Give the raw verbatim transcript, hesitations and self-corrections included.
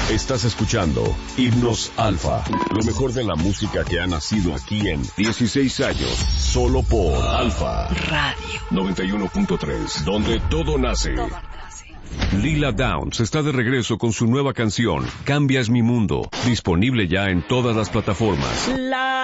Estás escuchando Himnos Alfa, lo mejor de la música que ha nacido aquí en dieciséis años, solo por Alfa Radio noventa y uno punto tres, donde todo nace. Todo nace. Lila Downs está de regreso con su nueva canción, Cambias mi mundo, disponible ya en todas las plataformas. La